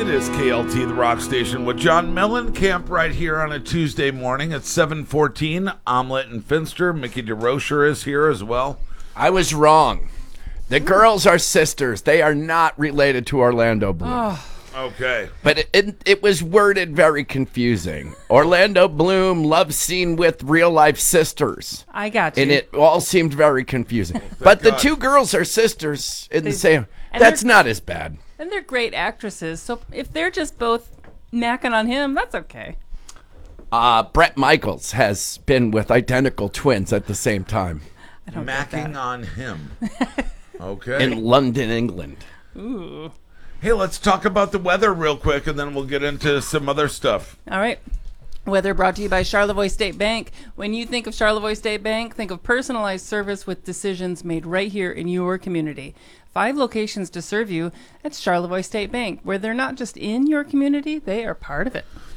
It is KLT, the rock station, with John Mellencamp right here on a Tuesday morning at 7:14. Omelette and Finster. Mickey DeRocher is here as well. I was wrong. The girls are sisters. They are not related to Orlando Bloom. Oh. Okay. But it was worded very confusing. Orlando Bloom love scene with real-life sisters. I got you. And it all seemed very confusing. But the two girls are sisters in the same... That's not as bad. And they're great actresses, so if they're just both macking on him, that's okay. Bret Michaels has been with identical twins at the same time. I don't get that. Macking on him. Okay. In London, England. Ooh. Hey, let's talk about the weather real quick, and then we'll get into some other stuff. All right. Weather brought to you by Charlevoix State Bank. When you think of Charlevoix State Bank, think of personalized service with decisions made right here in your community. 5 locations to serve you. That's Charlevoix State Bank, where they're not just in your community, they are part of it.